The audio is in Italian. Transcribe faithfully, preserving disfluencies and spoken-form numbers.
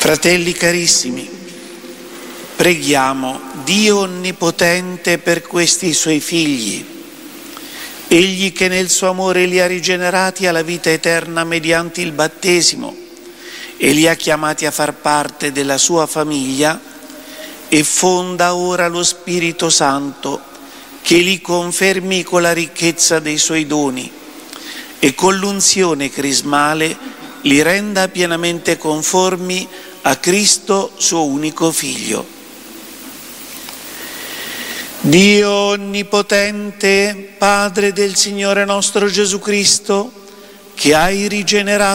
Fratelli carissimi, preghiamo Dio Onnipotente per questi Suoi figli, Egli che nel suo amore li ha rigenerati alla vita eterna mediante il battesimo e li ha chiamati a far parte della sua famiglia, e fonda ora lo Spirito Santo che li confermi con la ricchezza dei Suoi doni e con l'unzione crismale li renda pienamente conformi a Cristo, suo unico Figlio. Dio Onnipotente, Padre del Signore nostro Gesù Cristo, che hai rigenerato